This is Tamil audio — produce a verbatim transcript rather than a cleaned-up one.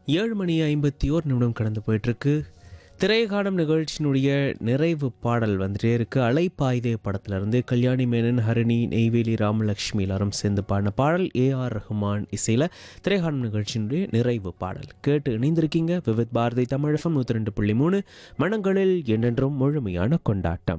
ஏழு மணி ஐம்பத்தி ஓர் நிமிடம் கடந்து போயிட்டுருக்கு. திரைக்காலம் நிகழ்ச்சியினுடைய நிறைவு பாடல் வந்துட்டே இருக்குது. அலைப்பாய்தே படத்திலிருந்து கல்யாணி மேனன், ஹரிணி, நெய்வேலி, ராமலக்ஷ்மி எல்லாரும் சேர்ந்து பாடின பாடல் ஏஆர் ரஹ்மான் இசையில் திரைக்காலம் நிகழ்ச்சியினுடைய நிறைவு பாடல் கேட்டு இணைந்திருக்கீங்க. விவித் பாரதி தமிழகம் நூற்றி ரெண்டு புள்ளி மூணு மனங்களில் என்றென்றும் முழுமையான கொண்டாட்டம்.